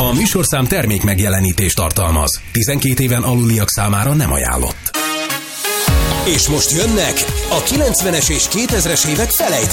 A műsorszám termék megjelenítést tartalmaz. 12 éven aluliak számára nem ajánlott. És most jönnek a 90-es és 2000-es évek felejtett